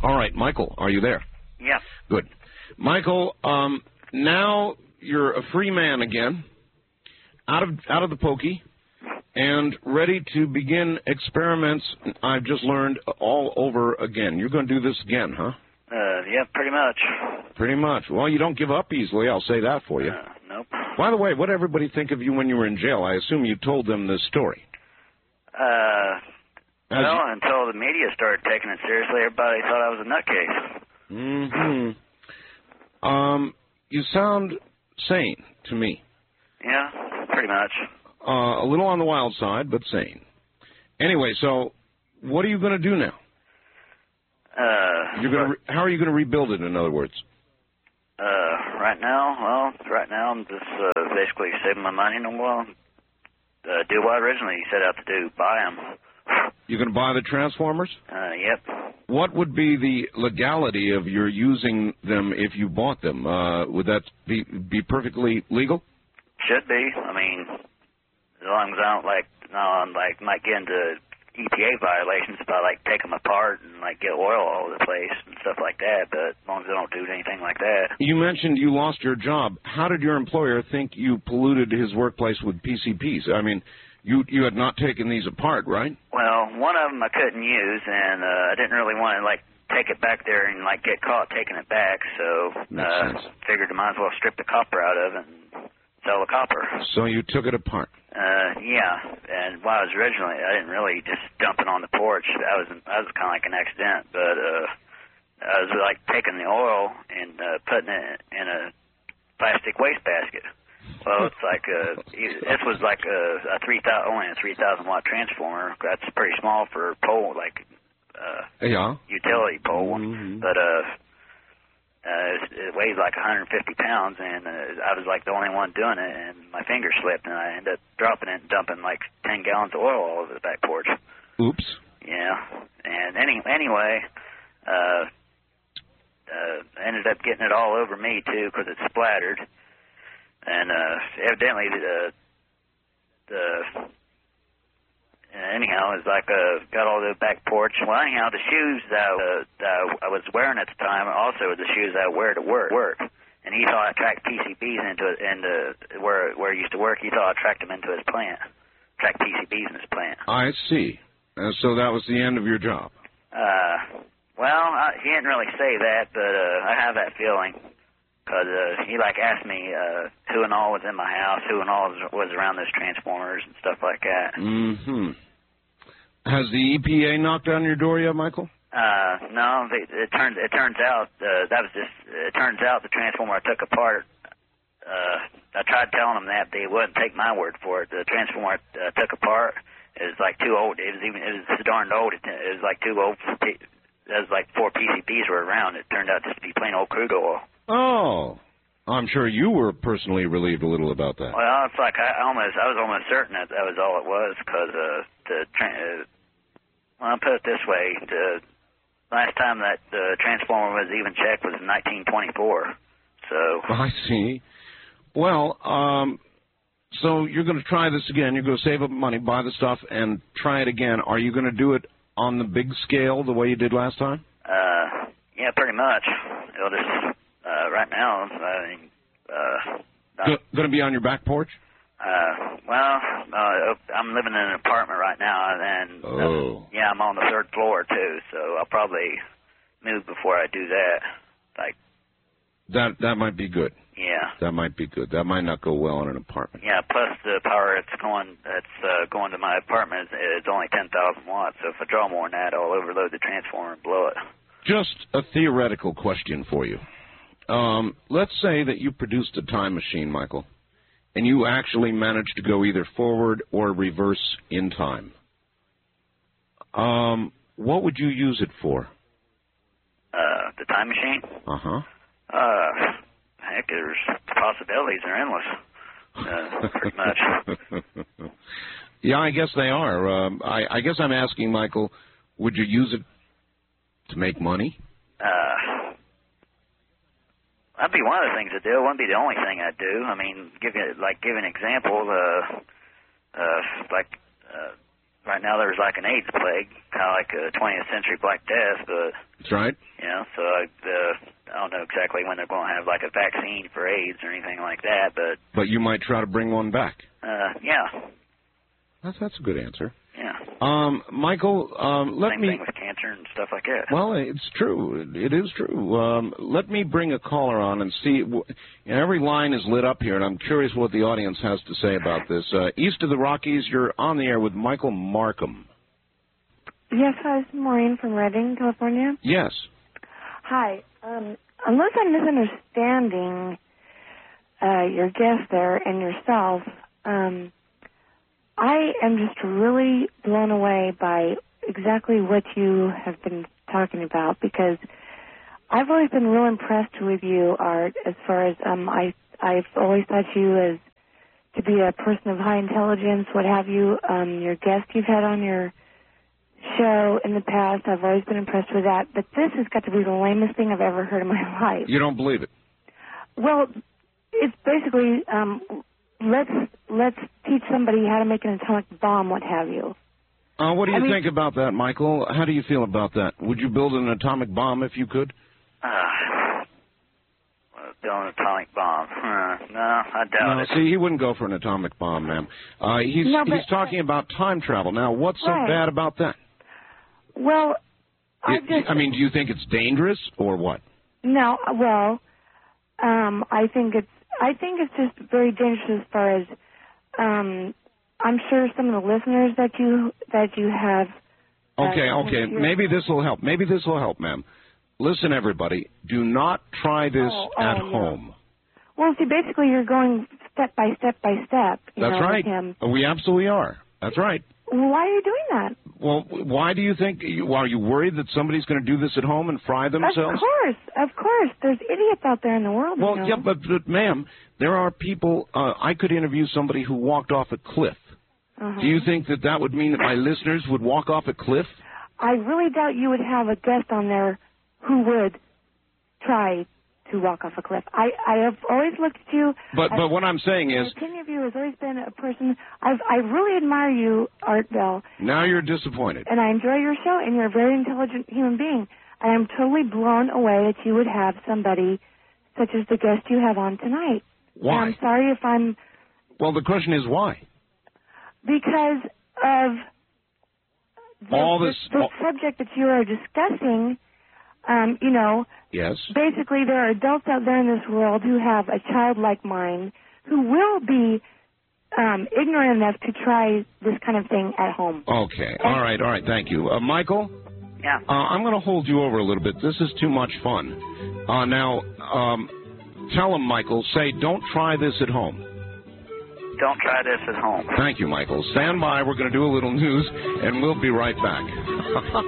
All right, Michael, are you there? Yeah. Good. Michael, now you're a free man again, out of the pokey, and ready to begin experiments I've just learned all over again. You're going to do this again, huh? Yeah, pretty much. Pretty much. Well, you don't give up easily, I'll say that for you. Nope. By the way, what did everybody think of you when you were in jail? I assume you told them this story. Well, until the media started taking it seriously, everybody thought I was a nutcase. Mm-hmm. You sound sane to me. Yeah, pretty much. A little on the wild side, but sane. Anyway, so what are you going to do now? How are you going to rebuild it, in other words? Right now I'm just basically saving my money and do what I originally set out to do, buy them. You're going to buy the transformers? Yep. What would be the legality of your using them if you bought them? Would that be perfectly legal? Should be. I mean, as long as I don't might get into EPA violations if I take them apart and get oil all over the place and stuff like that. But as long as I don't do anything like that. You mentioned you lost your job. How did your employer think you polluted his workplace with PCPs? I mean, you had not taken these apart, right? Well, one of them I couldn't use, and I didn't really want to take it back there and get caught taking it back. So figured I might as well strip the copper out of it and sell the copper. So you took it apart? Yeah. And I didn't really just dump it on the porch. That was kind of like an accident. But I was taking the oil and putting it in a plastic wastebasket. Well, it's this was only a 3,000 watt transformer. That's pretty small for a pole, utility pole. Mm-hmm. But it weighs 150 pounds, and I was the only one doing it, and my finger slipped, and I ended up dropping it and dumping 10 gallons of oil all over the back porch. Oops. Yeah. And anyway, ended up getting it all over me too because it splattered. And evidently, anyhow, it's got all the back porch. Well, anyhow, the shoes that I was wearing at the time also were the shoes I wear to work. And he thought I tracked PCBs into where he used to work. He thought I tracked them into his plant, tracked PCBs in his plant. I see. So that was the end of your job. Well, he didn't really say that, but I have that feeling. Because he asked me who and all was in my house, who and all was around those transformers and stuff like that. Mm-hmm. Has the EPA knocked on your door yet, Michael? No. It turns out it turns out the transformer I took apart. I tried telling them that, they wouldn't take my word for it. The transformer I took apart is too old. It was so darn old. It was too old. There was 4 PCBs were around. It turned out just to be plain old crude oil. Oh, I'm sure you were personally relieved a little about that. Well, it's I was almost certain that was all it was, because I'll put it this way: the last time that the transformer was even checked was in 1924. So I see. Well, so you're going to try this again. You're going to save up money, buy the stuff, and try it again. Are you going to do it on the big scale the way you did last time? Yeah, pretty much. It'll just. Right now, going to be on your back porch? I'm living in an apartment right now, and I'm on the 3rd floor too. So I'll probably move before I do that. That might be good. Yeah. That might be good. That might not go well in an apartment. Yeah. Plus the power that's going to my apartment is only 10,000 watts. So if I draw more than that, I'll overload the transformer and blow it. Just a theoretical question for you. Let's say that you produced a time machine, Michael, and you actually managed to go either forward or reverse in time. What would you use it for? The time machine? Uh-huh. Heck, there's possibilities are endless, pretty much. Yeah, I guess they are. I guess I'm asking, Michael, would you use it to make money? That'd be one of the things I'd do. It wouldn't be the only thing I'd do. I mean, give an example. right now there's like an AIDS plague, kind of like a 20th century Black Death, but That's right. you know, so I don't know exactly when they're going to have like a vaccine for AIDS or anything like that, But you might try to bring one back. yeah. That's a good answer. Yeah. Michael, let Same me... thing with cancer and stuff like that. Well, it's true. It is true. Let me bring a caller on and see. Every line is lit up here, and I'm curious what the audience has to say about this. East of the Rockies, you're on the air with Michael Markham. Yes, hi, this is Maureen from Redding, California. Yes. Hi. Unless I'm misunderstanding your guest there and yourself, I am just really blown away by exactly what you have been talking about, because I've always been real impressed with you, Art, as far as I've always thought you as to be a person of high intelligence, what have you. Your guests you've had on your show in the past, I've always been impressed with that. But this has got to be the lamest thing I've ever heard in my life. You don't believe it? Well, it's basically let's teach somebody how to make an atomic bomb, what have you. What do you think about that, Michael? How do you feel about that? Would you build an atomic bomb if you could? Build an atomic bomb? No, I doubt it. See, he wouldn't go for an atomic bomb, ma'am. He's talking about time travel. Now, what's so bad about that? Well, I mean, do you think it's dangerous or what? No, well, I think it's just very dangerous as far as I'm sure some of the listeners that you have. Okay. Maybe this will help. Ma'am. Listen, everybody. Do not try this at home. Well, see, basically, you're going step by step by step. That's right. With him. We absolutely are. That's right. Why are you doing that? Well, why do you think? Are you worried that somebody's going to do this at home and fry themselves? Of course. There's idiots out there in the world. Well, yeah, but ma'am, there are people. I could interview somebody who walked off a cliff. Do you think that would mean that my listeners would walk off a cliff? I really doubt you would have a guest on there who would try to walk off a cliff. I have always looked at you. But what I'm saying is, my opinion of you has always been a person. I really admire you, Art Bell. Now you're disappointed. And I enjoy your show, and you're a very intelligent human being. And I'm totally blown away that you would have somebody such as the guest you have on tonight. Why? And I'm sorry if I'm... Well, the question is why? Because of the subject that you are discussing. Yes. Basically, there are adults out there in this world who have a childlike mind who will be ignorant enough to try this kind of thing at home. Okay. All right. Thank you. Michael? Yeah. I'm going to hold you over a little bit. This is too much fun. Now, tell him, Michael, say, don't try this at home. Don't try this at home. Thank you, Michael. Stand by. We're going to do a little news, and we'll be right back.